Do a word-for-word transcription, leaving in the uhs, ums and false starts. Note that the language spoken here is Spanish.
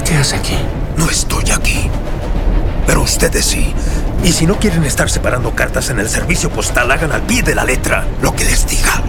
¿Qué hace aquí? No estoy aquí. Pero ustedes sí. Y si no quieren estar separando cartas en el servicio postal, hagan al pie de la letra lo que les diga.